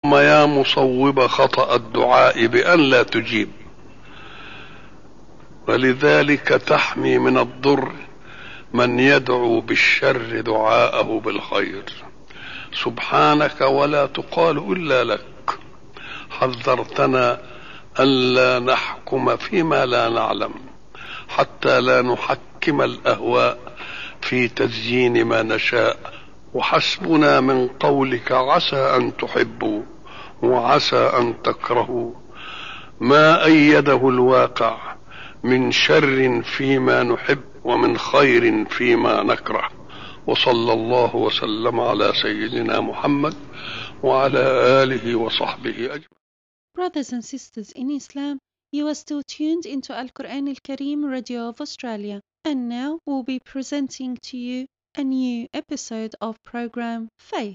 اللهم يا مصوب خطأ الدعاء بأن لا تجيب، ولذلك تحمي من الضر من يدعو بالشر دعاءه بالخير. سبحانك ولا تقال إلا لك. حذرتنا ألا نحكم فيما لا نعلم، حتى لا نحكم الأهواء في تزيين ما نشاء. وحسبنا من قولك عسى أن تحبوا وعسى أن تكرهوا ما أيده الواقع من شر فيما نحب ومن خير فيما نكره. وصلى الله وسلم على سيدنا محمد وعلى آله وصحبه أجمعين. Brothers and sisters in Islam, you are still tuned into Al-Quran Al-Kareem Radio of Australia, and now we'll be presenting to you a new episode of program Faith.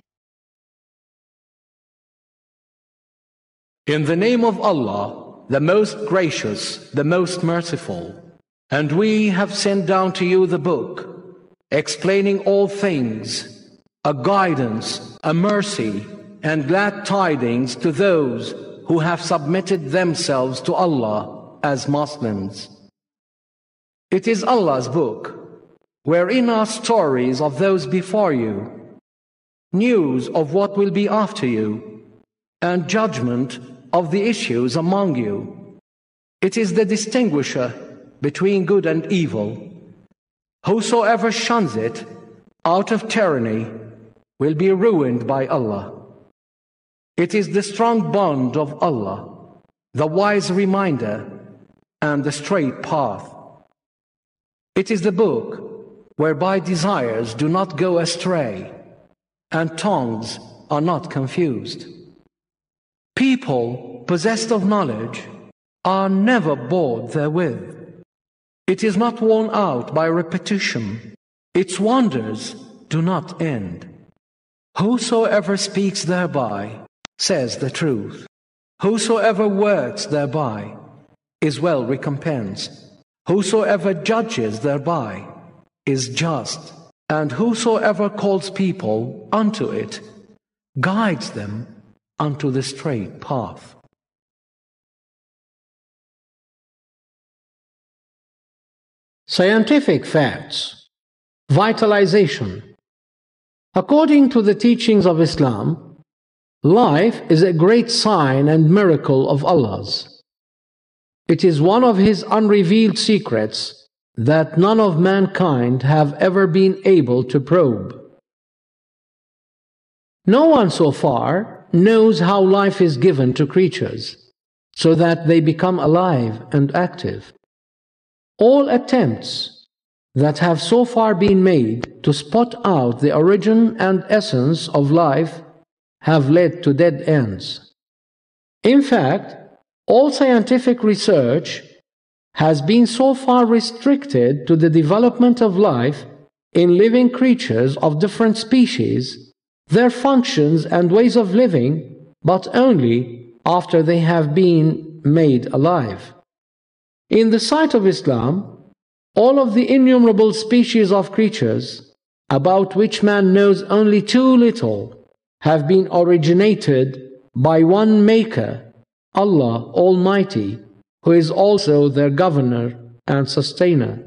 In the name of Allah, the most gracious, the most merciful. And we have sent down to you the book, explaining all things, a guidance, a mercy, and glad tidings to those who have submitted themselves to Allah as Muslims. It is Allah's book, wherein are stories of those before you, news of what will be after you, and judgment of the issues among you. It is the distinguisher between good and evil. Whosoever shuns it out of tyranny will be ruined by Allah. It is the strong bond of Allah, the wise reminder, and the straight path. It is the book whereby desires do not go astray, and tongues are not confused. People possessed of knowledge are never bored therewith. It is not worn out by repetition. Its wonders do not end. Whosoever speaks thereby says the truth. Whosoever works thereby is well recompensed. Whosoever judges thereby is just. And whosoever calls people unto it guides them unto the straight path. Scientific facts. Vitalization. According to the teachings of Islam, life is a great sign and miracle of Allah's. It is one of His unrevealed secrets that none of mankind have ever been able to probe. No one so far knows how life is given to creatures, so that they become alive and active. All attempts that have so far been made to spot out the origin and essence of life have led to dead ends. In fact, all scientific research has been so far restricted to the development of life in living creatures of different species, their functions and ways of living, but only after they have been made alive. In the sight of Islam, all of the innumerable species of creatures, about which man knows only too little, have been originated by one Maker, Allah Almighty, who is also their governor and sustainer.